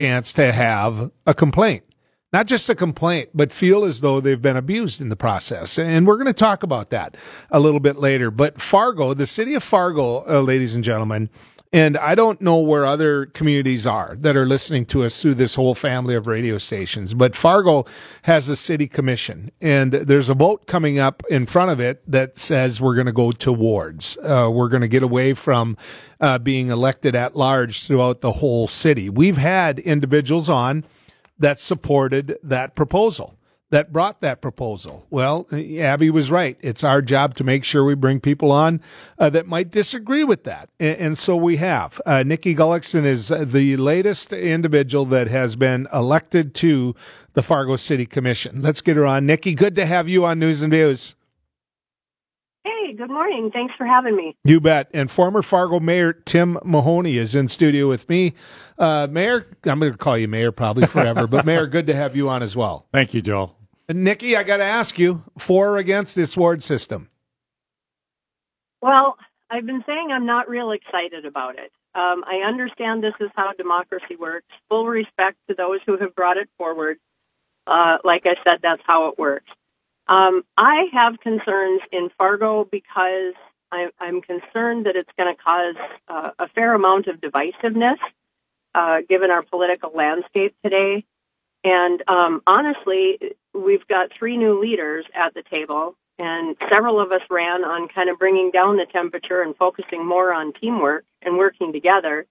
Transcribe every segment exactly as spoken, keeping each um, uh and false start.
chance to have a complaint. Not just a complaint, but feel as though they've been abused in the process. And we're going to talk about that a little bit later. But Fargo, the city of Fargo, uh, ladies and gentlemen, and I don't know where other communities are that are listening to us through this whole family of radio stations, but Fargo has a city commission, and there's a vote coming up in front of it that says we're going to go to wards. Uh, we're going to get away from uh, being elected at large throughout the whole city. We've had individuals on that supported that proposal, that brought that proposal. Well, Abby was right. It's our job to make sure we bring people on uh, that might disagree with that. And, and so we have. Uh, Nikki Gullickson is the latest individual that has been elected to the Fargo City Commission. Let's get her on. Nikki, good to have you on News and Views. Hey, good morning. Thanks for having me. You bet. And former Fargo Mayor Tim Mahoney is in studio with me. Uh, Mayor, I'm going to call you Mayor probably forever, but Mayor, good to have you on as well. Thank you, Joel. And Nikki, I got to ask you, for or against this ward system? Well, I've been saying I'm not real excited about it. Um, I understand this is how democracy works. Full respect to those who have brought it forward. Uh, like I said, that's how it works. Um, I have concerns in Fargo because I, I'm concerned that it's going to cause uh, a fair amount of divisiveness, uh, given our political landscape today. And um, honestly, we've got three new leaders at the table, and several of us ran on kind of bringing down the temperature and focusing more on teamwork and working together.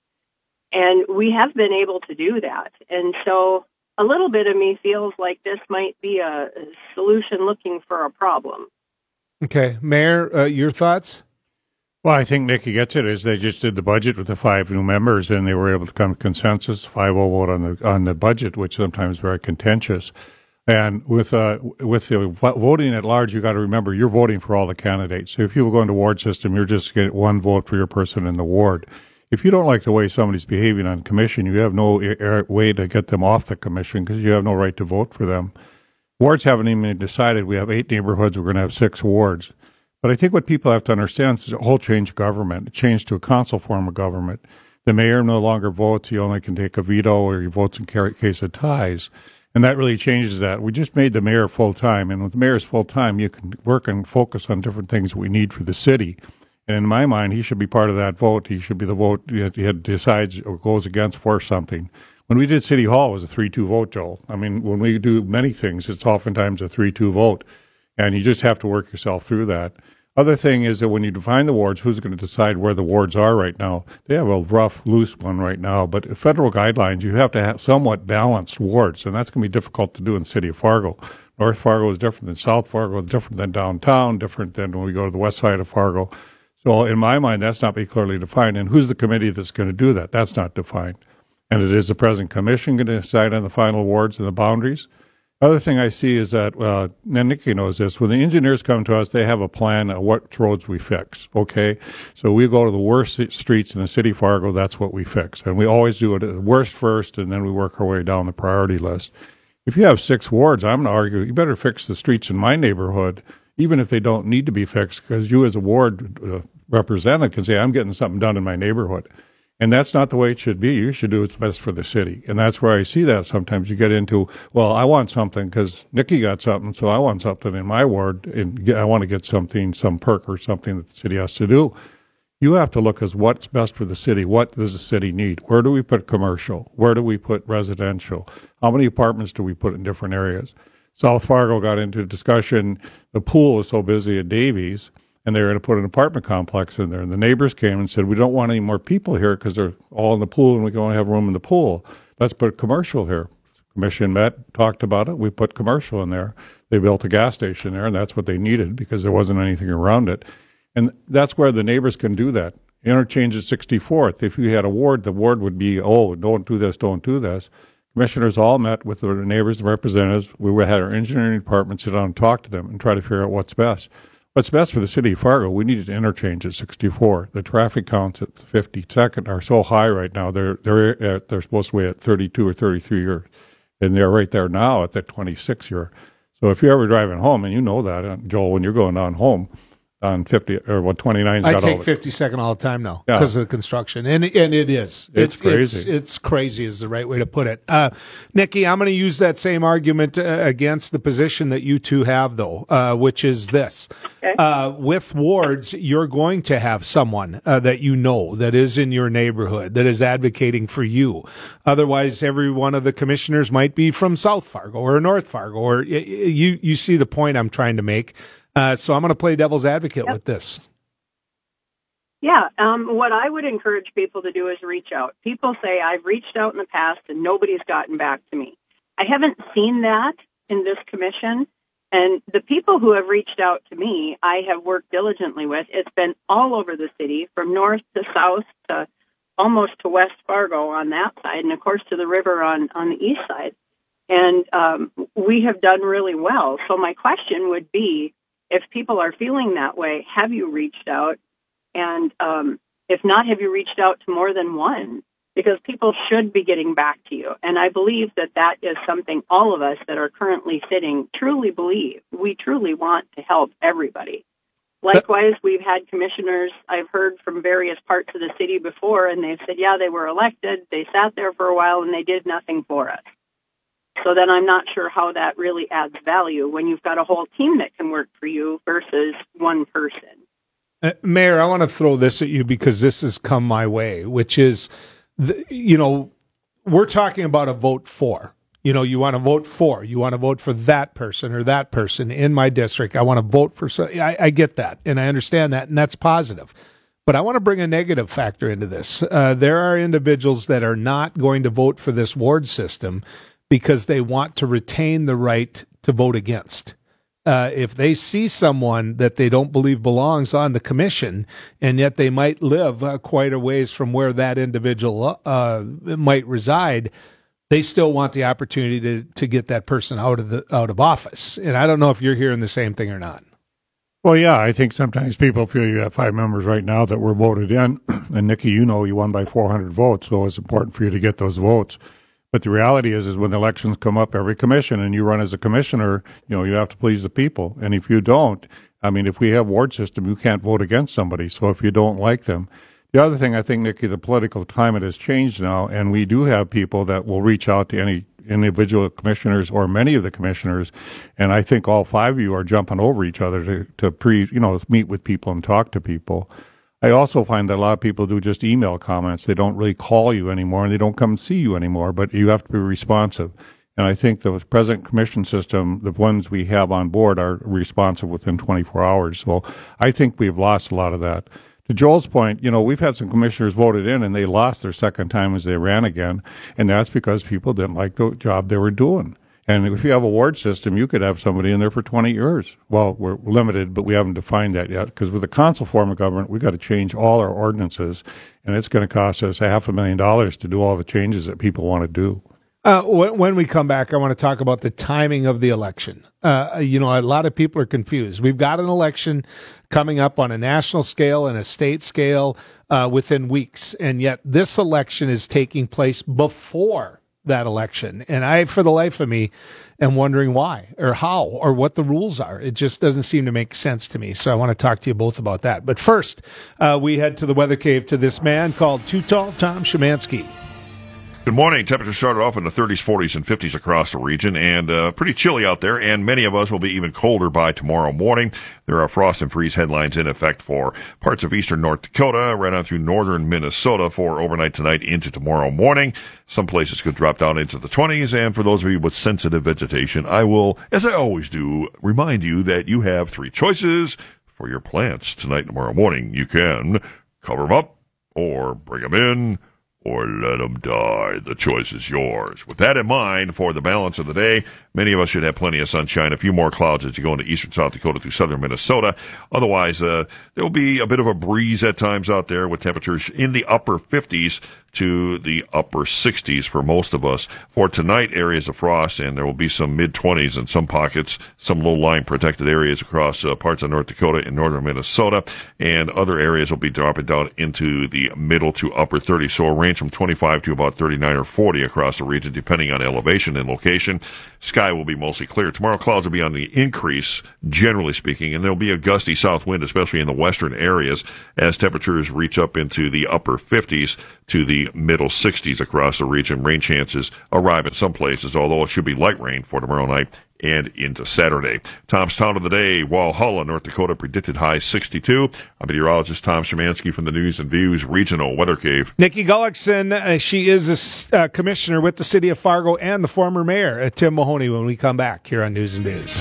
And we have been able to do that. And so a little bit of me feels like this might be a, a solution looking for a problem. Okay. Mayor, uh, your thoughts? Well, I think Nikki gets it. Is they just did the budget with the five new members, and they were able to come to consensus, five oh vote on the on the budget, which sometimes is very contentious. And with uh, with the voting at large, you got to remember you're voting for all the candidates. So if you go into ward system, you're just getting one vote for your person in the ward. If you don't like the way somebody's behaving on commission, you have no way to get them off the commission because you have no right to vote for them. Wards haven't even decided. We have eight neighborhoods. We're going to have six wards. But I think what people have to understand is a whole change of government, a change to a council form of government. The mayor no longer votes. He only can take a veto, or he votes in case of ties. And that really changes that. We just made the mayor full-time. And with the mayor's full-time, you can work and focus on different things we need for the city. And in my mind, he should be part of that vote. He should be the vote that decides or goes against for something. When we did City Hall, it was a three two vote, Joel. I mean, when we do many things, it's oftentimes a three two vote. And you just have to work yourself through that. Other thing is that when you define the wards, who's going to decide where the wards are right now? They have a rough, loose one right now. But federal guidelines, you have to have somewhat balanced wards. And that's going to be difficult to do in the city of Fargo. North Fargo is different than South Fargo, different than downtown, different than when we go to the west side of Fargo. So in my mind, that's not clearly defined. And who's the committee that's going to do that? That's not defined. And it is the present commission going to decide on the final wards and the boundaries. Other thing I see is that, uh, and Nikki knows this, when the engineers come to us, they have a plan of what roads we fix, okay? So we go to the worst streets in the city of Fargo, that's what we fix. And we always do it at the worst first, and then we work our way down the priority list. If you have six wards, I'm going to argue, you better fix the streets in my neighborhood, even if they don't need to be fixed, because you as a ward uh, representative can say, I'm getting something done in my neighborhood. And that's not the way it should be. You should do what's best for the city. And that's where I see that sometimes you get into, well, I want something because Nikki got something, so I want something in my ward, and I want to get something, some perk or something that the city has to do. You have to look as what's best for the city. What does the city need? Where do we put commercial? Where do we put residential? How many apartments do we put in different areas? South Fargo got into a discussion. The pool was so busy at Davies, and they were going to put an apartment complex in there. And the neighbors came and said, we don't want any more people here because they're all in the pool and we can only have room in the pool. Let's put commercial here. Commission met, talked about it. We put commercial in there. They built a gas station there, and that's what they needed because there wasn't anything around it. And that's where the neighbors can do that. Interchange at sixty-fourth. If you had a ward, the ward would be, oh, don't do this, don't do this. Commissioners all met with the neighbors and representatives. We had our engineering department sit down and talk to them and try to figure out what's best. What's best for the city of Fargo, we needed to interchange at sixty-four. The traffic counts at fifty-second are so high right now. They're they're at, they're supposed to be at thirty-two or thirty-three years, and they're right there now at the twenty-six year. So if you're ever driving home, and you know that, Joel, when you're going on home, on fifty or what twenty-nine's I got take all fifty-second all the time now Yeah. because of the construction, and and it is. It's It- crazy. It's, it's crazy is the right way to put it. Uh, Nikki, I'm going to use that same argument uh, against the position that you two have, though, uh, which is this. Okay. Uh, with wards, you're going to have someone uh, that you know that is in your neighborhood that is advocating for you. Otherwise, every one of the commissioners might be from South Fargo or North Fargo, or y- y- you you see the point I'm trying to make. Uh, so I'm going to play devil's advocate Yep. with this. Yeah, um, what I would encourage people to do is reach out. People say, I've reached out in the past and nobody's gotten back to me. I haven't seen that in this commission. And the people who have reached out to me, I have worked diligently with. It's been all over the city, from north to south to almost to West Fargo on that side, and of course to the river on, on the east side. And um, we have done really well. So my question would be, if people are feeling that way, have you reached out? And um, if not, have you reached out to more than one? Because people should be getting back to you. And I believe that that is something all of us that are currently sitting truly believe. We truly want to help everybody. Likewise, we've had commissioners I've heard from various parts of the city before, and they've said, yeah, they were elected, they sat there for a while, and they did nothing for us. So then I'm not sure how that really adds value when you've got a whole team that can work for you versus one person. Uh, Mayor, I want to throw this at you because this has come my way, which is, the, you know, we're talking about a vote for. You know, you want to vote for. You want to vote for that person or that person in my district. I want to vote for. So I, I get that, and I understand that, and that's positive. But I want to bring a negative factor into this. Uh, there are individuals that are not going to vote for this ward system because they want to retain the right to vote against. Uh, if they see someone that they don't believe belongs on the commission, and yet they might live uh, quite a ways from where that individual uh, might reside, they still want the opportunity to, to get that person out of the out of office. And I don't know if you're hearing the same thing or not. Well, yeah, I think sometimes people feel you have five members right now that were voted in, and Nikki, you know, you won by four hundred votes, so it's important for you to get those votes. But the reality is, is when the elections come up, every commission, and you run as a commissioner, you know, you have to please the people. And if you don't, I mean, if we have ward system, you can't vote against somebody. So if you don't like them. The other thing, I think, Nikki, the political climate has changed now, and we do have people that will reach out to any individual commissioners or many of the commissioners, and I think all five of you are jumping over each other to, to pre, you know, meet with people and talk to people. I also find that a lot of people do just email comments. They don't really call you anymore, and they don't come and see you anymore, but you have to be responsive. And I think the present commission system, the ones we have on board, are responsive within twenty-four hours. So I think we've lost a lot of that. To Joel's point, you know, we've had some commissioners voted in, and they lost their second time as they ran again, and that's because people didn't like the job they were doing. And if you have a ward system, you could have somebody in there for twenty years. Well, we're limited, but we haven't defined that yet, because with the council form of government, we've got to change all our ordinances, and it's going to cost us a half a million dollars to do all the changes that people want to do. Uh, when we come back, I want to talk about the timing of the election. Uh, you know, a lot of people are confused. We've got an election coming up on a national scale and a state scale uh, within weeks, and yet this election is taking place before that election. And I, for the life of me, am wondering why or how or what the rules are. It just doesn't seem to make sense to me. So I want to talk to you both about that. But first, uh, we head to the weather cave to this man called Too Tall Tom Szymanski. Good morning. Temperatures started off in the thirties, forties, and fifties across the region, and uh, pretty chilly out there, and many of us will be even colder by tomorrow morning. There are frost and freeze headlines in effect for parts of eastern North Dakota, right on through northern Minnesota for overnight tonight into tomorrow morning. Some places could drop down into the twenties, and for those of you with sensitive vegetation, I will, as I always do, remind you that you have three choices for your plants tonight and tomorrow morning. You can cover them up, or bring them in, or let them die. The choice is yours. With that in mind, for the balance of the day, many of us should have plenty of sunshine, a few more clouds as you go into eastern South Dakota through southern Minnesota. Otherwise, uh, there will be a bit of a breeze at times out there with temperatures in the upper fifties to the upper sixties for most of us. For tonight, areas of frost, and there will be some mid-twenties in some pockets, some low-lying protected areas across uh, parts of North Dakota and northern Minnesota, and other areas will be dropping down into the middle to upper thirties. So a rain range from twenty-five to about thirty-nine or forty across the region, depending on elevation and location. Sky will be mostly clear. Tomorrow, clouds will be on the increase, generally speaking, and there'll be a gusty south wind, especially in the western areas, as temperatures reach up into the upper fifties to the middle sixties across the region. Rain chances arrive in some places, although it should be light rain for tomorrow night and into Saturday. Tom's Town of the Day, Walhalla, North Dakota, predicted high sixty-two. I'm meteorologist Tom Szymanski from the News and Views Regional Weather Cave. Nikki Gullickson, uh, she is a uh, commissioner with the city of Fargo and the former mayor, uh, Tim Mahoney, when we come back here on News and Views.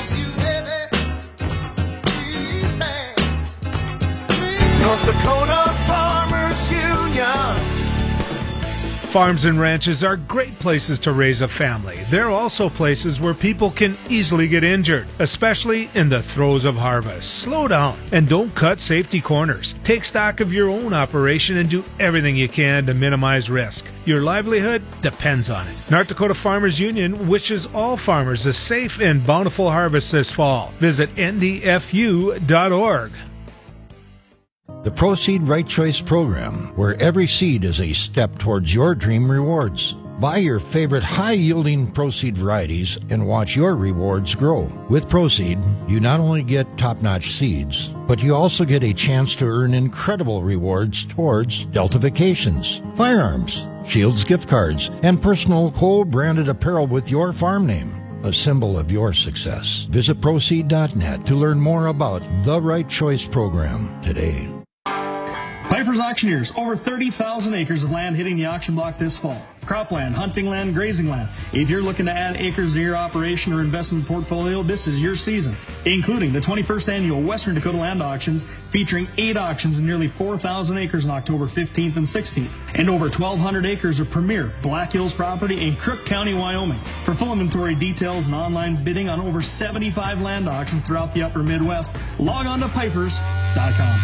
North Dakota Farmers Union. Farms and ranches are great places to raise a family. They're also places where people can easily get injured, especially in the throes of harvest. Slow down and don't cut safety corners. Take stock of your own operation and do everything you can to minimize risk. Your livelihood depends on it. North Dakota Farmers Union wishes all farmers a safe and bountiful harvest this fall. Visit N D F U dot org. The Proseed Right Choice program, where every seed is a step towards your dream rewards. Buy your favorite high-yielding Proseed varieties and watch your rewards grow. With Proseed, you not only get top-notch seeds, but you also get a chance to earn incredible rewards towards Delta Vacations, firearms, Shields gift cards, and personal co-branded apparel with your farm name, a symbol of your success. Visit Proseed dot net to learn more about the Right Choice program today. Piper's Auctioneers, over thirty thousand acres of land hitting the auction block this fall. Cropland, hunting land, grazing land. If you're looking to add acres to your operation or investment portfolio, this is your season, including the twenty-first Annual Western Dakota Land Auctions, featuring eight auctions and nearly four thousand acres on October fifteenth and sixteenth, and over twelve hundred acres of premier Black Hills property in Crook County, Wyoming. For full inventory details and online bidding on over seventy-five land auctions throughout the upper Midwest, log on to pipers dot com.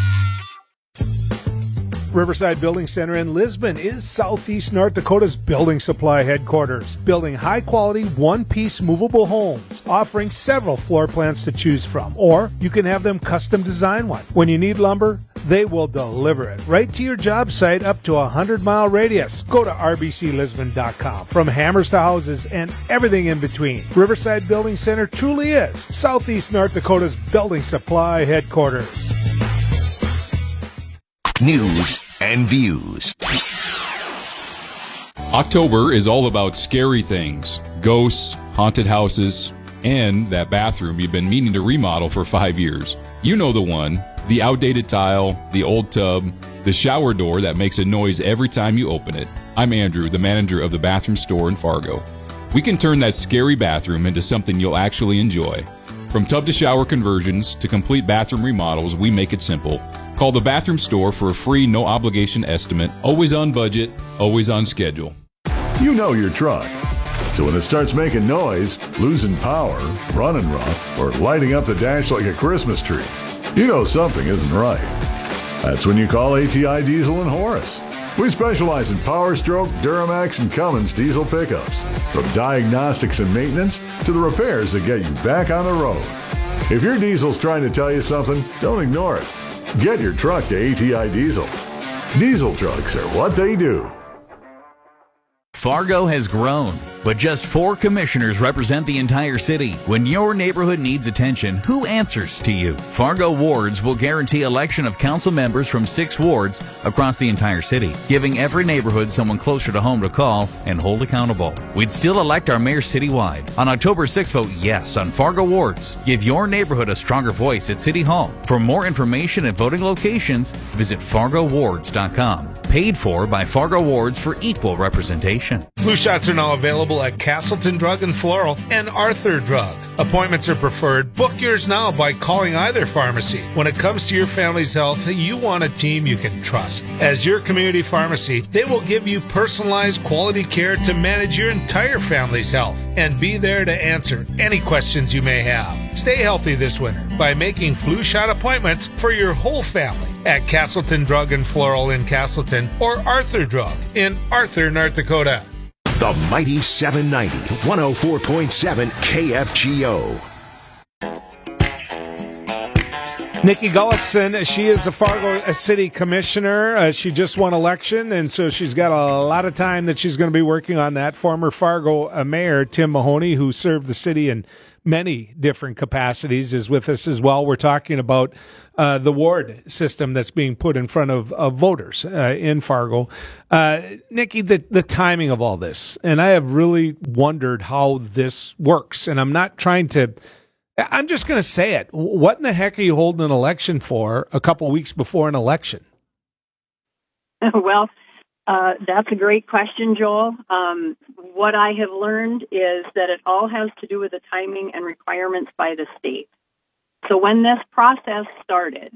Riverside Building Center in Lisbon is Southeast North Dakota's building supply headquarters, building high-quality, one-piece movable homes, offering several floor plans to choose from, or you can have them custom design one. When you need lumber, they will deliver it right to your job site up to a hundred-mile radius. Go to R B C Lisbon dot com. From hammers to houses and everything in between, Riverside Building Center truly is Southeast North Dakota's building supply headquarters. News and Views. October is all about scary things, ghosts, haunted houses, and that bathroom you've been meaning to remodel for five years. You know the one, the outdated tile, the old tub, the shower door that makes a noise every time you open it. I'm Andrew, the manager of the bathroom store in Fargo. We can turn that scary bathroom into something you'll actually enjoy. From tub to shower conversions to complete bathroom remodels, we make it simple. Call the Bathroom Store for a free, no-obligation estimate. Always on budget, always on schedule. You know your truck. So when it starts making noise, losing power, running rough, or lighting up the dash like a Christmas tree, you know something isn't right. That's when you call A T I Diesel in Horace. We specialize in Power Stroke, Duramax, and Cummins diesel pickups. From diagnostics and maintenance to the repairs that get you back on the road. If your diesel's trying to tell you something, don't ignore it. Get your truck to A T I Diesel. Diesel trucks are what they do. Fargo has grown, but just four commissioners represent the entire city. When your neighborhood needs attention, who answers to you? Fargo Wards will guarantee election of council members from six wards across the entire city, giving every neighborhood someone closer to home to call and hold accountable. We'd still elect our mayor citywide. On October sixth, vote yes on Fargo Wards. Give your neighborhood a stronger voice at City Hall. For more information and voting locations, visit fargo wards dot com. Paid for by Fargo Wards for equal representation. Flu shots are now available at Castleton Drug and Floral and Arthur Drug. Appointments are preferred. Book yours now by calling either pharmacy. When it comes to your family's health, you want a team you can trust. As your community pharmacy, they will give you personalized quality care to manage your entire family's health and be there to answer any questions you may have. Stay healthy this winter by making flu shot appointments for your whole family at Castleton Drug and Floral in Castleton or Arthur Drug in Arthur, North Dakota. The Mighty seven ninety, one oh four point seven K F G O. Nikki Gullickson, she is the Fargo City Commissioner. Uh, she just won election, and so she's got a lot of time that she's going to be working on that. Former Fargo uh, Mayor Tim Mahoney, who served the city in many different capacities, is with us as well. We're talking about uh, the ward system that's being put in front of, of voters uh, in Fargo. Uh, Nikki, the, the timing of all this, and I have really wondered how this works, and I'm not trying to... I'm just going to say it. What in the heck are you holding an election for a couple weeks before an election? Well, uh, that's a great question, Joel. Um, what I have learned is that it all has to do with the timing and requirements by the state. So when this process started,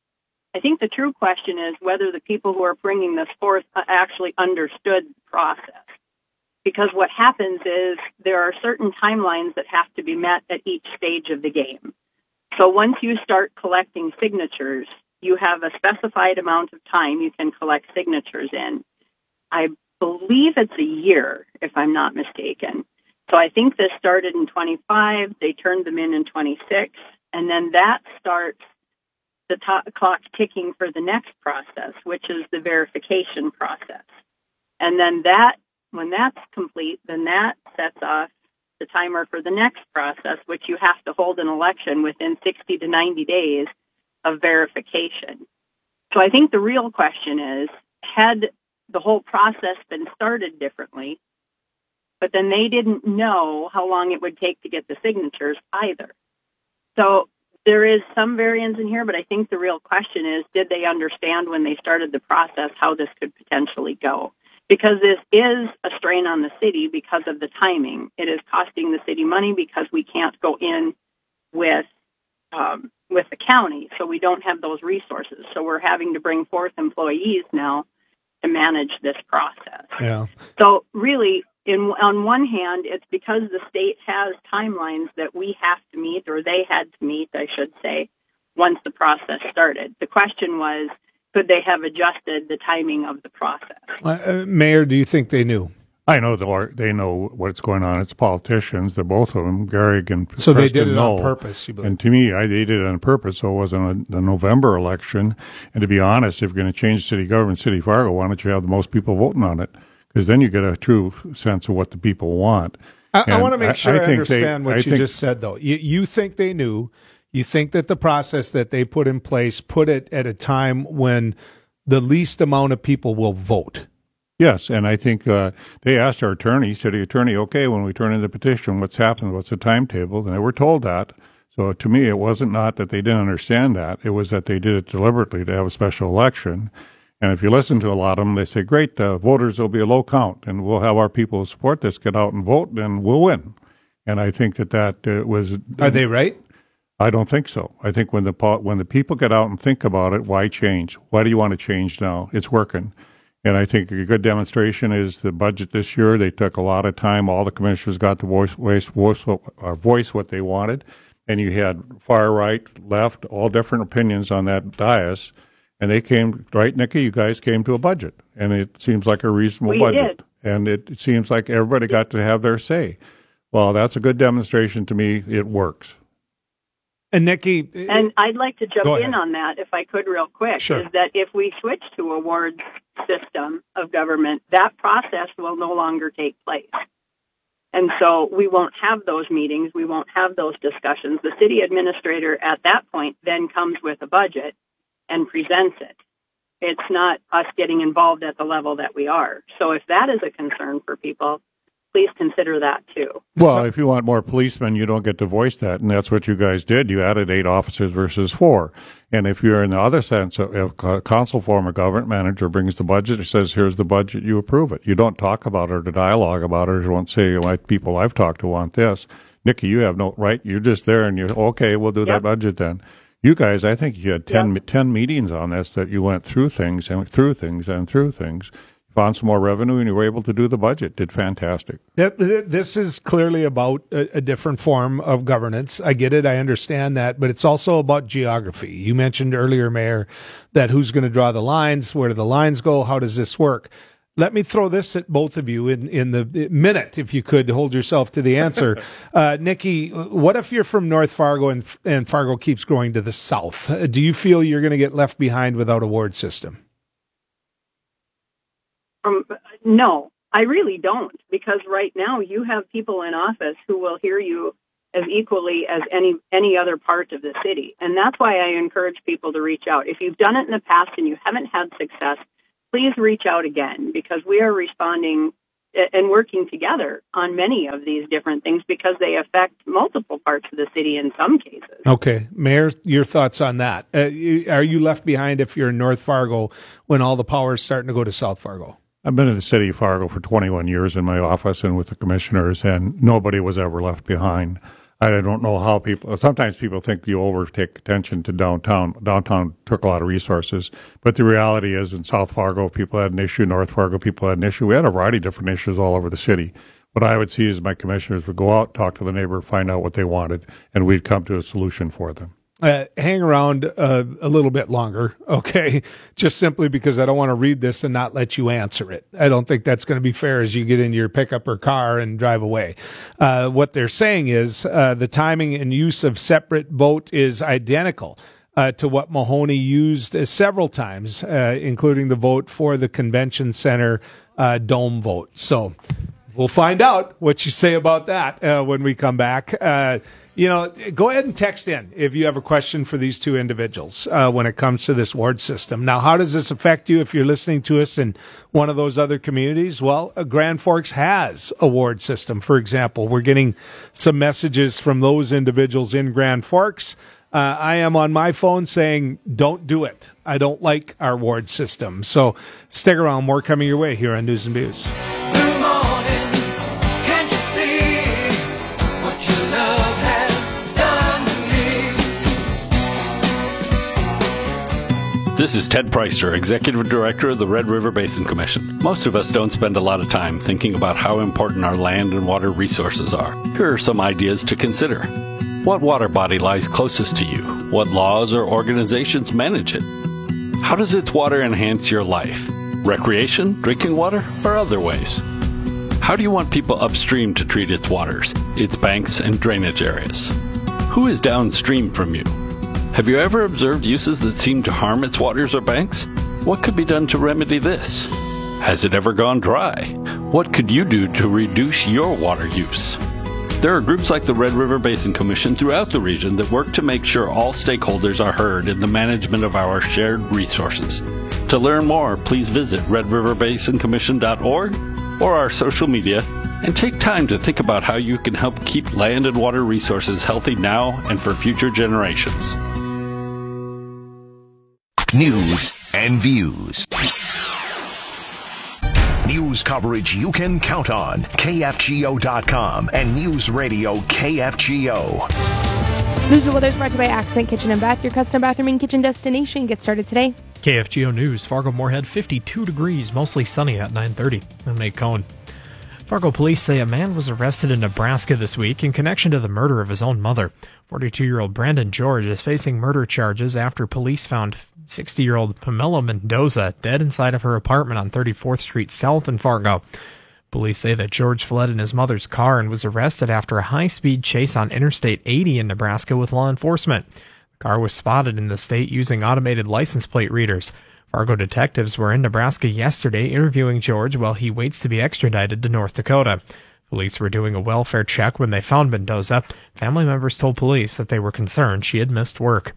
I think the true question is whether the people who are bringing this forth actually understood the process. Because what happens is there are certain timelines that have to be met at each stage of the game. So once you start collecting signatures, you have a specified amount of time you can collect signatures in. I believe it's a year, if I'm not mistaken. So I think this started in twenty-five, they turned them in in twenty-six, and then that starts the t- clock ticking for the next process, which is the verification process. And then that When that's complete, then that sets off the timer for the next process, which you have to hold an election within sixty to ninety days of verification. So I think the real question is, had the whole process been started differently, but then they didn't know how long it would take to get the signatures either. So there is some variance in here, but I think the real question is, did they understand when they started the process how this could potentially go? Because this is a strain on the city because of the timing. It is costing the city money because we can't go in with um, with the county, so we don't have those resources. So we're having to bring forth employees now to manage this process. Yeah. So really, in on one hand, it's because the state has timelines that we have to meet, or they had to meet, I should say, once the process started. The question was, could they have adjusted the timing of the process? Uh, Mayor, do you think they knew? I know they know what's going on. It's politicians. They're both of them, Gehrig and So Preston they did it Knoll. on purpose, you believe? And to me, I, they did it on purpose, so it wasn't a, a November election. And to be honest, if you're going to change city government, City of Fargo, why don't you have the most people voting on it? Because then you get a true sense of what the people want. I, I want to make sure I, I, I understand they, what I you think, just said, though. You, you think they knew. You think that the process that they put in place put it at a time when the least amount of people will vote. Yes, and I think uh, they asked our attorney, city attorney, okay, when we turn in the petition, what's happened, what's the timetable? And they were told that. So to me, it wasn't not that they didn't understand that. It was that they did it deliberately to have a special election. And if you listen to a lot of them, they say, great, uh, voters will be a low count, and we'll have our people who support this get out and vote, and we'll win. And I think that that uh, was... Are they right? I don't think so. I think when the when the people get out and think about it, why change? Why do you want to change now? It's working. And I think a good demonstration is the budget this year. They took a lot of time. All the commissioners got to voice, voice, voice, uh, voice what they wanted. And you had far right, left, all different opinions on that dais. And they came, right, Nikki, you guys came to a budget. And it seems like a reasonable we budget. Did. And it, it seems like everybody got to have their say. Well, that's a good demonstration to me. It works. And Nikki, and I'd like to jump in ahead. on that, if I could, real quick. Sure. Is that if we switch to a ward system of government, that process will no longer take place, and so we won't have those meetings, we won't have those discussions. The city administrator at that point then comes with a budget and presents it. It's not us getting involved at the level that we are. So if that is a concern for people, please consider that too. Well, so, if you want more policemen, you don't get to voice that, and that's what you guys did. You added eight officers versus four. And if you're in the other sense, if a council form or government manager brings the budget, it says, here's the budget, you approve it. You don't talk about it or to dialogue about it, or you won't say, my people I've talked to want this. Nikki, you have no right. You're just there, and you're, okay, we'll do yep. that budget then. You guys, I think you had ten, yep. ten meetings on this that you went through things and through things and through things. Found some more revenue, and you were able to do the budget. Did fantastic. This is clearly about a, a different form of governance. I get it. I understand that. But it's also about geography. You mentioned earlier, Mayor, that who's going to draw the lines? Where do the lines go? How does this work? Let me throw this at both of you in, in the minute, if you could hold yourself to the answer. uh, Nikki, what if you're from North Fargo and, and Fargo keeps growing to the south? Uh, do you feel you're going to get left behind without a ward system? Um, no, I really don't, because right now you have people in office who will hear you as equally as any any other part of the city. And that's why I encourage people to reach out. If you've done it in the past and you haven't had success, please reach out again, because we are responding and working together on many of these different things because they affect multiple parts of the city in some cases. Okay. Mayor, your thoughts on that? Uh, are you left behind if you're in North Fargo when all the power is starting to go to South Fargo? I've been in the city of Fargo for twenty-one years in my office and with the commissioners, and nobody was ever left behind. I don't know how people, sometimes people think you overtake attention to downtown. Downtown took a lot of resources, but the reality is in South Fargo, people had an issue. North Fargo, people had an issue. We had a variety of different issues all over the city. What I would see is my commissioners would go out, talk to the neighbor, find out what they wanted, and we'd come to a solution for them. Uh, hang around uh, a little bit longer, okay? Just simply because I don't want to read this and not let you answer it. I don't think that's going to be fair as you get in your pickup or car and drive away. Uh, what they're saying is uh, the timing and use of separate vote is identical uh, to what Mahoney used uh, several times, uh, including the vote for the convention center uh, dome vote. So we'll find out what you say about that uh, when we come back. Uh, You know, go ahead and text in if you have a question for these two individuals uh, when it comes to this ward system. Now, how does this affect you if you're listening to us in one of those other communities? Well, uh, Grand Forks has a ward system, for example. We're getting some messages from those individuals in Grand Forks. Uh, I am on my phone saying, don't do it. I don't like our ward system. So stick around. More coming your way here on News and Views. This is Ted Preister, Executive Director of the Red River Basin Commission. Most of us don't spend a lot of time thinking about how important our land and water resources are. Here are some ideas to consider. What water body lies closest to you? What laws or organizations manage it? How does its water enhance your life? Recreation, drinking water, or other ways? How do you want people upstream to treat its waters, its banks and drainage areas? Who is downstream from you? Have you ever observed uses that seem to harm its waters or banks? What could be done to remedy this? Has it ever gone dry? What could you do to reduce your water use? There are groups like the Red River Basin Commission throughout the region that work to make sure all stakeholders are heard in the management of our shared resources. To learn more, please visit red river basin commission dot org or our social media and take time to think about how you can help keep land and water resources healthy now and for future generations. News and views. News coverage you can count on. K F G O dot com and News Radio K F G O. News and weather is brought to you by Accent Kitchen and Bath, your custom bathroom and kitchen destination. Get started today. K F G O News, Fargo Moorhead, fifty-two degrees, mostly sunny at nine thirty. I'm Nate Cohn. Fargo police say a man was arrested in Nebraska this week in connection to the murder of his own mother. forty-two-year-old Brandon George is facing murder charges after police found sixty-year-old Pamela Mendoza dead inside of her apartment on thirty-fourth Street South in Fargo. Police say that George fled in his mother's car and was arrested after a high-speed chase on Interstate eighty in Nebraska with law enforcement. The car was spotted in the state using automated license plate readers. Fargo detectives were in Nebraska yesterday interviewing George while he waits to be extradited to North Dakota. Police were doing a welfare check when they found Mendoza. Family members told police that they were concerned she had missed work.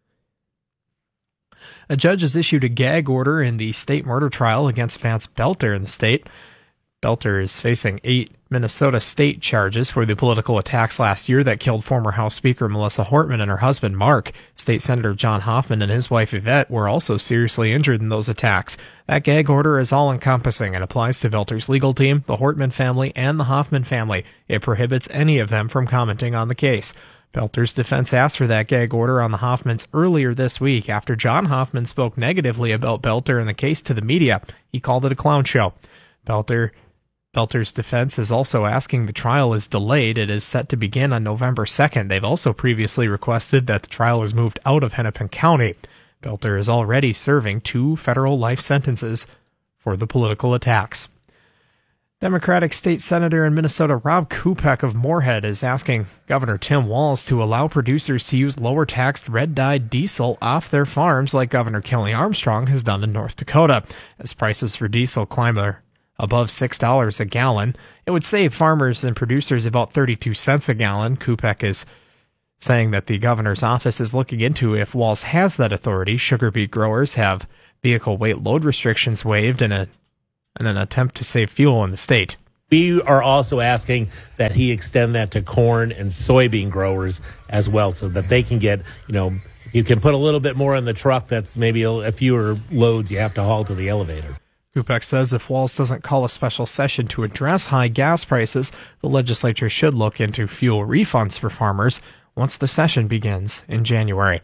A judge has issued a gag order in the state murder trial against Vance Belter in the state. Belter is facing eight Minnesota state charges for the political attacks last year that killed former House Speaker Melissa Hortman and her husband Mark. State Senator John Hoffman and his wife Yvette were also seriously injured in those attacks. That gag order is all-encompassing and applies to Belter's legal team, the Hortman family, and the Hoffman family. It prohibits any of them from commenting on the case. Belter's defense asked for that gag order on the Hoffmans earlier this week after John Hoffman spoke negatively about Belter and the case to the media. He called it a clown show. Belter Belter's defense is also asking the trial is delayed. It is set to begin on November second. They've also previously requested that the trial is moved out of Hennepin County. Belter is already serving two federal life sentences for the political attacks. Democratic State Senator in Minnesota Rob Kupek of Moorhead is asking Governor Tim Walz to allow producers to use lower-taxed red-dyed diesel off their farms like Governor Kelly Armstrong has done in North Dakota. As prices for diesel climb above six dollars a gallon, it would save farmers and producers about thirty-two cents a gallon. Kupek is saying that the governor's office is looking into if Walz has that authority. Sugar beet growers have vehicle weight load restrictions waived in a in an attempt to save fuel in the state. We are also asking that he extend that to corn and soybean growers as well, so that they can get, you know, you can put a little bit more in the truck. That's maybe a, a fewer loads you have to haul to the elevator. Kupek says if Walz doesn't call a special session to address high gas prices, the legislature should look into fuel refunds for farmers once the session begins in January.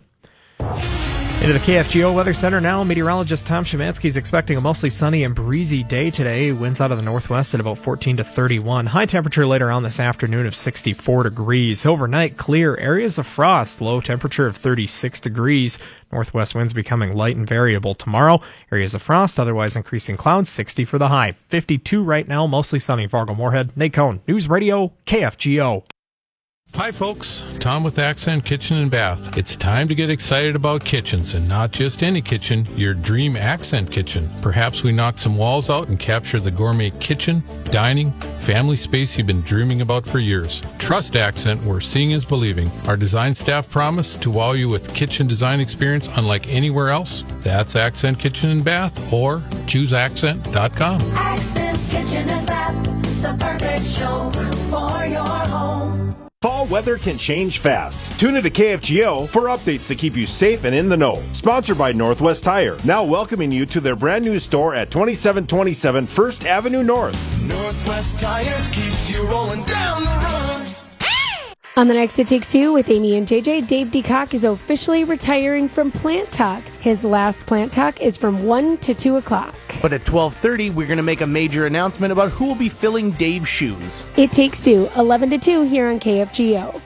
Into the K F G O Weather Center now. Meteorologist Tom Szymanski is expecting a mostly sunny and breezy day today. Winds out of the northwest at about fourteen to thirty-one. High temperature later on this afternoon of sixty-four degrees. Overnight, clear. Areas of frost. Low temperature of thirty-six degrees. Northwest winds becoming light and variable tomorrow. Areas of frost, otherwise increasing clouds. sixty for the high. fifty-two right now, mostly sunny. Fargo Moorhead. Nate Cohn, News Radio, K F G O. Hi folks, Tom with Accent Kitchen and Bath. It's time to get excited about kitchens, and not just any kitchen, your dream Accent kitchen. Perhaps we knock some walls out and capture the gourmet kitchen, dining, family space you've been dreaming about for years. Trust Accent, where seeing is believing. Our design staff promise to wow you with kitchen design experience unlike anywhere else. That's Accent Kitchen and Bath, or choose accent dot com. Accent Kitchen and Bath, the perfect showroom for your home. Fall weather can change fast. Tune into K F G O for updates to keep you safe and in the know. Sponsored by Northwest Tire, now welcoming you to their brand new store at twenty-seven twenty-seven First Avenue North. Northwest Tire keeps you rolling down the road. On the next It Takes Two with Amy and J J, Dave DeCock is officially retiring from Plant Talk. His last Plant Talk is from one to two o'clock. But at twelve thirty, we're going to make a major announcement about who will be filling Dave's shoes. It Takes Two, eleven to two here on K F G O.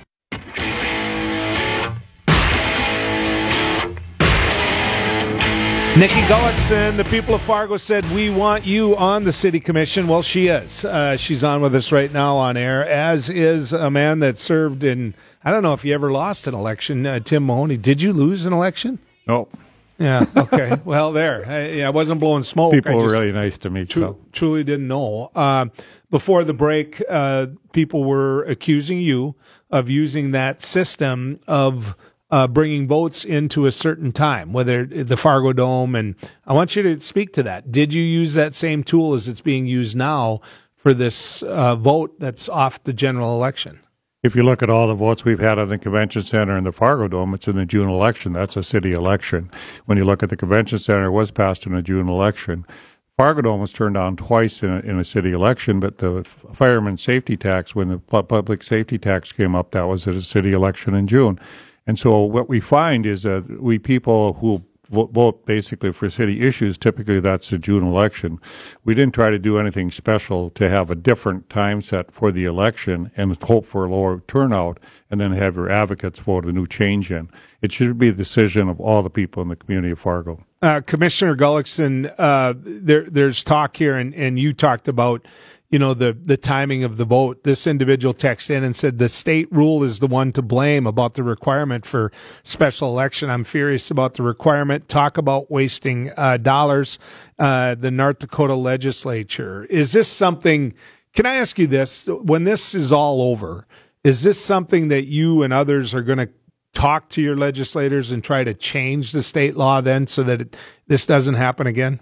Nikki Gullickson, the people of Fargo said, we want you on the city commission. Well, she is. Uh, she's on with us right now on air, as is a man that served in, I don't know if you ever lost an election, uh, Tim Mahoney. Did you lose an election? No. Yeah, okay. Well, there. I, yeah, I wasn't blowing smoke. People I were just really nice to me. Tru- so. Truly didn't know. Uh, before the break, uh, people were accusing you of using that system of Uh, bringing votes into a certain time, whether the Fargo Dome, and I want you to speak to that. Did you use that same tool as it's being used now for this uh, vote that's off the general election? If you look at all the votes we've had at the Convention Center and the Fargo Dome, it's in the June election. That's a city election. When you look at the Convention Center, it was passed in a June election. Fargo Dome was turned down twice in a, in a city election, but the fireman safety tax, when the public safety tax came up, that was at a city election in June. And so what we find is that we people who vote basically for city issues, typically that's the June election. We didn't try to do anything special to have a different time set for the election and hope for a lower turnout and then have your advocates vote a new change in. It should be the decision of all the people in the community of Fargo. Uh, Commissioner Gullickson, uh, there, there's talk here, and, and you talked about you know, the, the timing of the vote. This individual texted in and said the state rule is the one to blame about the requirement for special election. I'm furious about the requirement. Talk about wasting uh, dollars. Uh, the North Dakota legislature. Is this something, can I ask you this? When this is all over, is this something that you and others are going to talk to your legislators and try to change the state law then so that it, this doesn't happen again?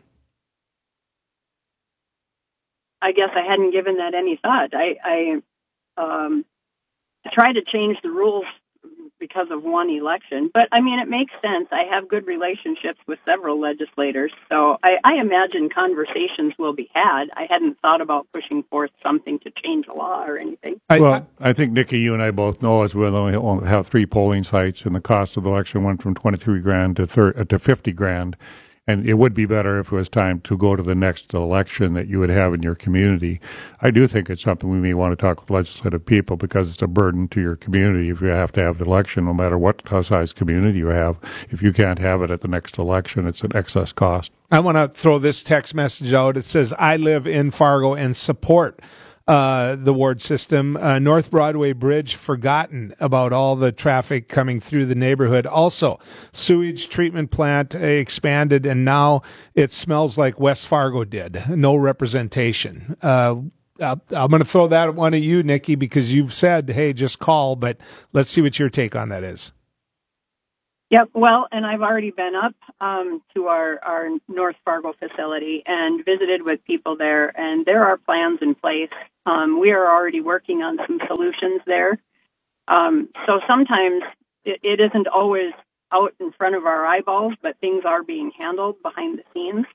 I guess I hadn't given that any thought. I, I um, tried to change the rules because of one election, but I mean, it makes sense. I have good relationships with several legislators, so I, I imagine conversations will be had. I hadn't thought about pushing forth something to change a law or anything. Well, I think, Nikki, you and I both know as we'll only have three polling sites, and the cost of the election went from twenty-three grand to thirty, to fifty grand. And it would be better if it was time to go to the next election that you would have in your community. I do think it's something we may want to talk with legislative people because it's a burden to your community if you have to have the election, no matter what size community you have. If you can't have it at the next election, it's an excess cost. I want to throw this text message out. It says, I live in Fargo and support Uh, the ward system. Uh, North Broadway Bridge, forgotten about all the traffic coming through the neighborhood. Also, sewage treatment plant uh, expanded, and now it smells like West Fargo did. No representation. Uh, I'm going to throw that one at you, Nikki, because you've said, hey, just call, but let's see what your take on that is. Yep. Well, and I've already been up um, to our, our North Fargo facility and visited with people there, and there are plans in place. Um, we are already working on some solutions there. Um, so sometimes it, it isn't always out in front of our eyeballs, but things are being handled behind the scenes.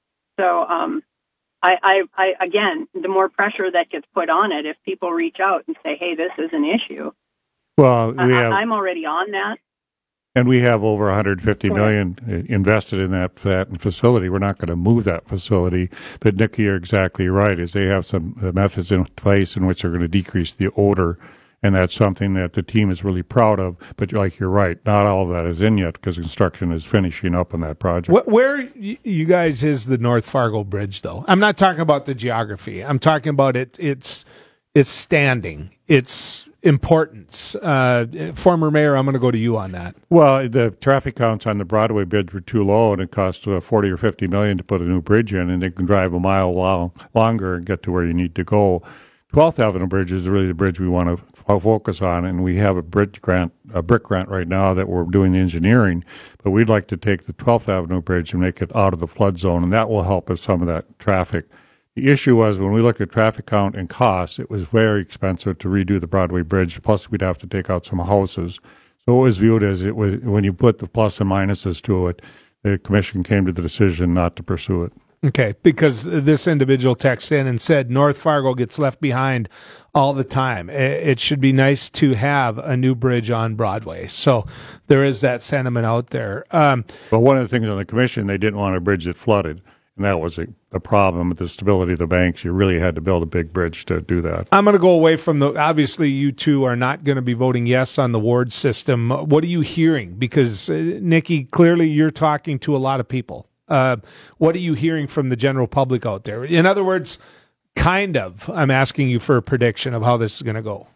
So, um, I, I, I, again, the more pressure that gets put on it, if people reach out and say, hey, this is an issue, well, we I, have, I'm already on that. And we have over one hundred fifty million dollars invested in that, that facility. We're not going to move that facility. But, Nikki, you're exactly right, is they have some methods in place in which they're going to decrease the odor, and that's something that the team is really proud of. But, like you're right, not all of that is in yet because construction is finishing up on that project. Where you guys is the North Fargo Bridge, though? I'm not talking about the geography. I'm talking about it. It's its standing, its importance. Uh, former mayor, I'm going to go to you on that. Well, the traffic counts on the Broadway bridge were too low, and it cost uh, forty or fifty million to put a new bridge in, and they can drive a mile long, longer and get to where you need to go. twelfth Avenue Bridge is really the bridge we want to f- focus on, and we have a bridge grant, a brick grant right now that we're doing the engineering, but we'd like to take the twelfth Avenue Bridge and make it out of the flood zone, and that will help with some of that traffic. The issue was when we looked at traffic count and costs, it was very expensive to redo the Broadway Bridge, plus we'd have to take out some houses. So it was viewed as it was, when you put the plus and minuses to it, the commission came to the decision not to pursue it. Okay, because this individual texted in and said North Fargo gets left behind all the time. It should be nice to have a new bridge on Broadway. So there is that sentiment out there. Um, but one of the things on the commission, they didn't want a bridge that flooded. And that was a, a problem with the stability of the banks. You really had to build a big bridge to do that. I'm going to go away from the, obviously you two are not going to be voting yes on the ward system. What are you hearing? Because, uh, Nikki, clearly you're talking to a lot of people. Uh, what are you hearing from the general public out there? In other words, kind of, I'm asking you for a prediction of how this is going to go.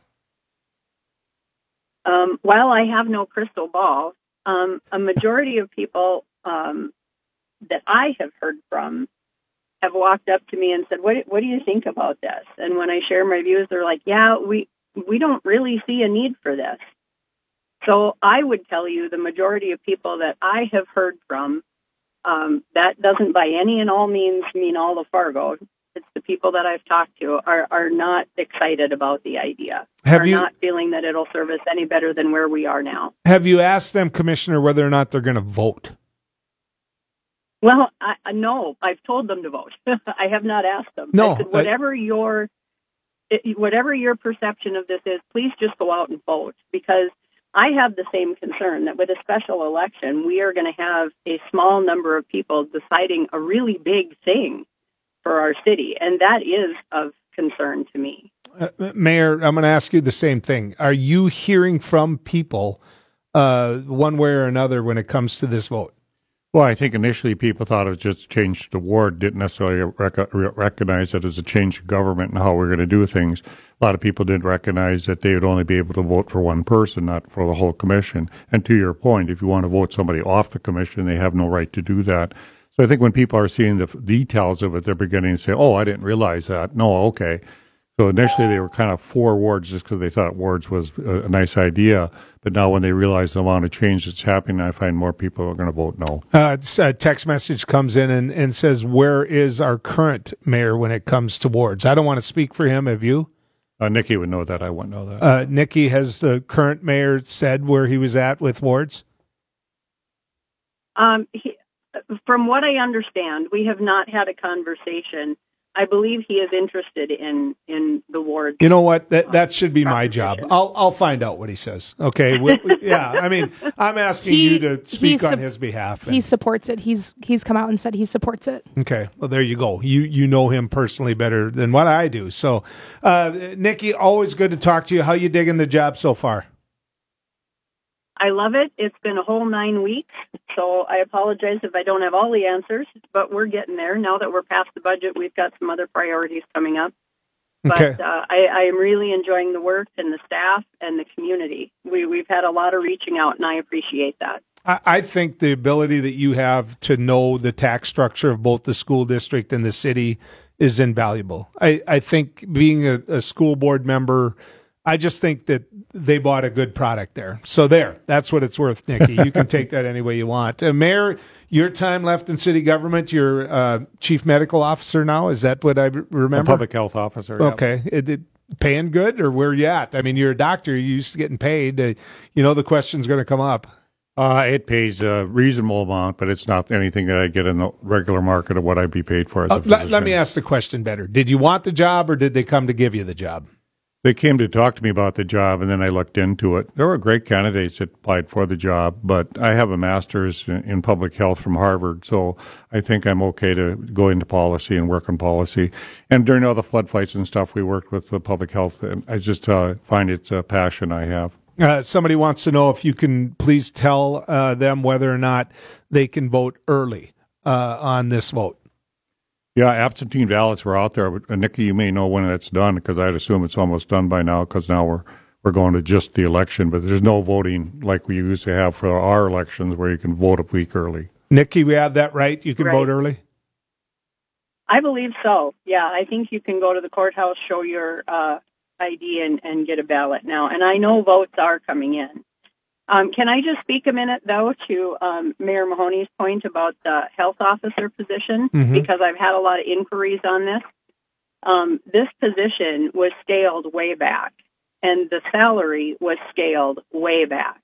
Um, while I have no crystal ball, um, a majority of people um, that I have heard from have walked up to me and said, what, what do you think about this? And when I share my views, they're like, yeah, we, we don't really see a need for this. So I would tell you the majority of people that I have heard from, um, that doesn't by any and all means mean all of Fargo. It's the people that I've talked to are, are not excited about the idea. Have are you, not feeling that it'll serve us any better than where we are now. Have you asked them, Commissioner, whether or not they're going to vote? Well, I, no, I've told them to vote. I have not asked them. No, I said, whatever I, your whatever your perception of this is, please just go out and vote, because I have the same concern that with a special election, we are going to have a small number of people deciding a really big thing for our city, and that is of concern to me. Uh, Mayor, I'm going to ask you the same thing. Are you hearing from people uh, one way or another when it comes to this vote? Well, I think initially people thought it was just a change to the ward, didn't necessarily rec- recognize it as a change of government and how we're going to do things. A lot of people didn't recognize that they would only be able to vote for one person, not for the whole commission. And to your point, if you want to vote somebody off the commission, they have no right to do that. So I think when people are seeing the details of it, they're beginning to say, oh, I didn't realize that. No, okay. So initially they were kind of for wards just because they thought wards was a, a nice idea. But now when they realize the amount of change that's happening, I find more people are going to vote no. Uh, a text message comes in and, and says, where is our current mayor when it comes to wards? I don't want to speak for him. Have you? Uh, Nikki would know that. I wouldn't know that. Uh, Nikki, has the current mayor said where he was at with wards? Um, he, from what I understand, we have not had a conversation I believe he is interested in, in the ward. You know what? That that should be my job. I'll I'll find out what he says. Okay. We, we, yeah. I mean, I'm asking He- you to speak he on sup- his behalf. He supports it. He's he's come out and said he supports it. Okay. Well, there you go. You you know him personally better than what I do. So, uh, Nikki, always good to talk to you. How you digging the job so far? I love it. It's been a whole nine weeks, so I apologize if I don't have all the answers, but we're getting there. Now that we're past the budget, we've got some other priorities coming up. But Okay. uh, I, I am really enjoying the work and the staff and the community. We, we've had a lot of reaching out, and I appreciate that. I, I think the ability that you have to know the tax structure of both the school district and the city is invaluable. I, I think being a, a school board member, I just think that they bought a good product there. So there, that's what it's worth, Nikki. You can take that any way you want. Uh, Mayor, your time left in city government, you're uh, chief medical officer now. Is that what I r- remember? A public health officer. yeah. Okay. It, it, paying good, or where you at? I mean, you're a doctor. You're used to getting paid. Uh, you know the question's going to come up. Uh, it pays a reasonable amount, but it's not anything that I get in the regular market of what I'd be paid for as a Uh, let, physician. let me ask the question better. Did you want the job, or did they come to give you the job? They came to talk to me about the job, and then I looked into it. There were great candidates that applied for the job, but I have a master's in, in public health from Harvard, so I think I'm okay to go into policy and work on policy. And during all the flood fights and stuff, we worked with the public health, and I just uh, find it's a passion I have. Uh, somebody wants to know if you can please tell uh, them whether or not they can vote early uh, on this vote. Yeah, absentee ballots were out there. But, uh, Nikki, you may know when that's done, because I'd assume it's almost done by now, because now we're we're going to just the election. But there's no voting like we used to have for our elections, where you can vote a week early. Nikki, we have that right? You can Right. vote early? I believe so. Yeah, I think you can go to the courthouse, show your uh, I D, and, and get a ballot now. And I know votes are coming in. Um, can I just speak a minute, though, to um, Mayor Mahoney's point about the health officer position? Mhm. Because I've had a lot of inquiries on this. Um, this position was scaled way back, and the salary was scaled way back.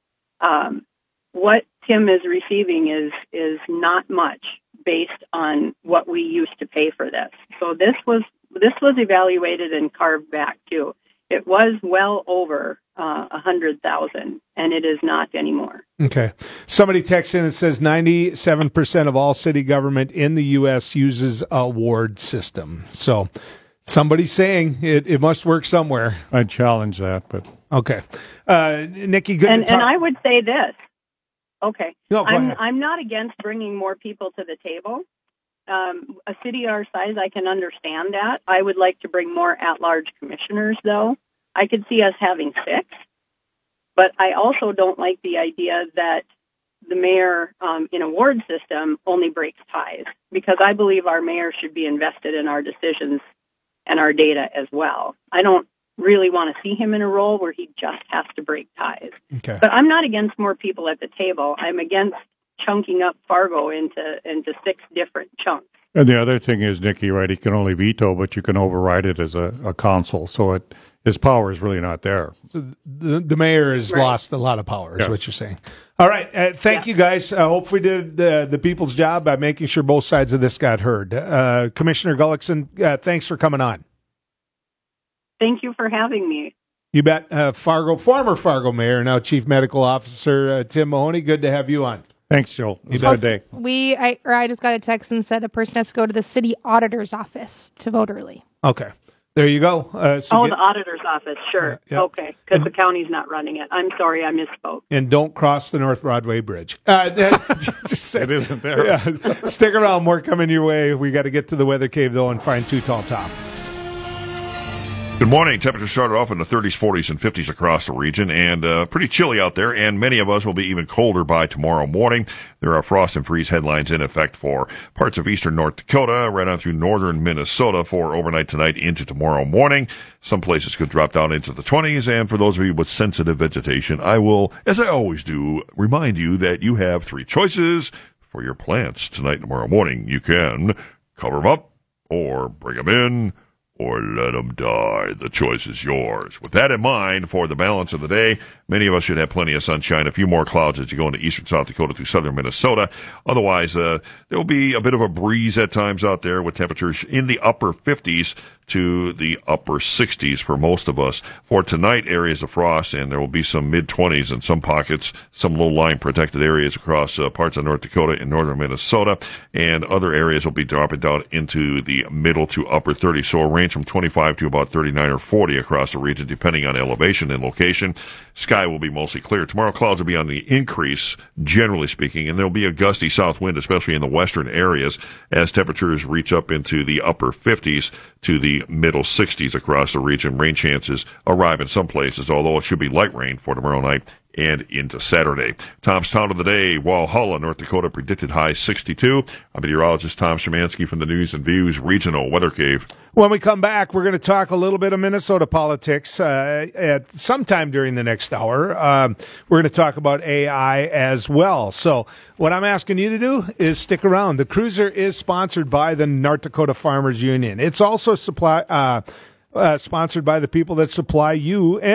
Um, what Tim is receiving is is not much based on what we used to pay for this. So this was this was evaluated and carved back too. It was well over uh, a hundred thousand, and it is not anymore. Okay. Somebody texts in and says ninety-seven percent of all city government in the U S uses a ward system. So somebody's saying it, it must work somewhere. I challenge that, but okay. Uh, Nikki, good and to talk. and I would say this. Okay, No, go I'm ahead. I'm not against bringing more people to the table. Um, a city our size, I can understand that. I would like to bring more at-large commissioners, though. I could see us having six, but I also don't like the idea that the mayor um, in a ward system only breaks ties, because I believe our mayor should be invested in our decisions and our data as well. I don't really want to see him in a role where he just has to break ties. Okay. But I'm not against more people at the table. I'm against chunking up Fargo into into six different chunks. And the other thing is, Nikki, right, he can only veto, but you can override it as a, a council. So it his power is really not there. So the, the mayor has Right. lost a lot of power, is Yeah. what you're saying. All right. Uh, thank you, guys. I uh, hope we did uh, the people's job by making sure both sides of this got heard. Uh, Commissioner Gullickson, uh, thanks for coming on. Thank you for having me. You bet. Uh, Fargo, former Fargo mayor, now chief medical officer, uh, Tim Mahoney. Good to have you on. Thanks, Joel. It's a good day. We, I, or I just got a text and said a person has to go to the city auditor's office to vote early. Okay. There you go. Uh, so oh, get- the auditor's office, sure. yeah. Okay, because the county's not running it. I'm sorry, I misspoke. and don't cross the North Broadway Bridge. Uh, just say, It isn't there. Yeah. Stick around. More coming your way. We got to get to the weather cave, though, and find Too Tall Tom. Good morning. Temperatures started off in the thirties, forties, and fifties across the region, and uh, pretty chilly out there, and many of us will be even colder by tomorrow morning. There are frost and freeze headlines in effect for parts of eastern North Dakota, right on through northern Minnesota for overnight tonight into tomorrow morning. Some places could drop down into the twenties, and for those of you with sensitive vegetation, I will, as I always do, remind you that you have three choices for your plants tonight and tomorrow morning. You can cover them up, or bring them in, or let them die. The choice is yours. With that in mind, for the balance of the day, many of us should have plenty of sunshine, a few more clouds as you go into eastern South Dakota through southern Minnesota. Otherwise, uh, there will be a bit of a breeze at times out there with temperatures in the upper fifties to the upper sixties for most of us. For tonight, areas of frost, and there will be some mid-twenties in some pockets, some low-lying protected areas across uh, parts of North Dakota and northern Minnesota, and other areas will be dropping down into the middle to upper thirties, so a range from twenty-five to about thirty-nine or forty across the region, depending on elevation and location. Sky will be mostly clear. Tomorrow, clouds will be on the increase, generally speaking, and there will be a gusty south wind, especially in the western areas, as temperatures reach up into the upper fifties to the middle sixties across the region. Rain chances arrive in some places, although it should be light rain for tomorrow night and into Saturday. Tom's Town of the Day, Walhalla, North Dakota, predicted high sixty-two. I'm meteorologist Tom Szymanski from the News and Views Regional Weather Cave. When we come back, we're going to talk a little bit of Minnesota politics uh, at sometime during the next hour. Um, we're going to talk about A I as well. So what I'm asking you to do is stick around. The Cruiser is sponsored by the North Dakota Farmers Union. It's also supply uh, uh, sponsored by the people that supply you and